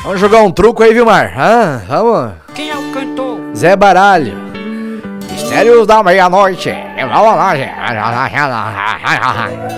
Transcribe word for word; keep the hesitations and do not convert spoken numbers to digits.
Vamos jogar um truco aí, Vilmar? Ah, vamos. Quem é o cantor? Zé Baralho. Mistérios da meia-noite.